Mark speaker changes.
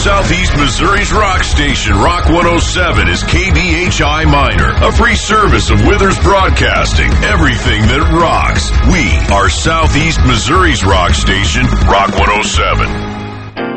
Speaker 1: Southeast Missouri's rock station, Rock 107, is KBHI Minor, a free service of Withers Broadcasting. Everything that rocks. We are Southeast Missouri's rock station, Rock 107.